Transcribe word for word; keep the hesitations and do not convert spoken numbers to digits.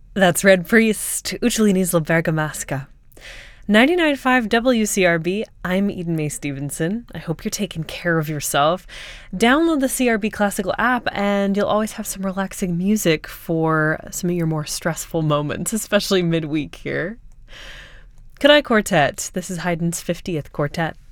That's Red Priest, Uccellini's La Bergamasca. ninety-nine point five W C R B, I'm Eden Mae Stevenson. I hope you're taking care of yourself. Download the C R B Classical app and you'll always have some relaxing music for some of your more stressful moments, especially midweek here. Kodai Quartet, this is Haydn's fiftieth Quartet.